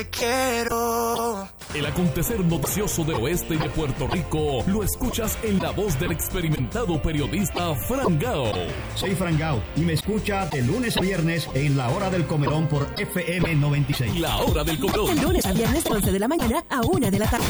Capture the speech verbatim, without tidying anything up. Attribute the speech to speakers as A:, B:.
A: quiero.
B: El acontecer noticioso del oeste y de Puerto Rico lo escuchas en la voz del experimentado periodista Fran Gao.
C: Soy Fran Gao y me escucha de lunes a viernes en La Hora del Comedón por F M noventa y seis.
B: La Hora del Comedón.
D: De lunes a viernes de once de la mañana a una de la tarde.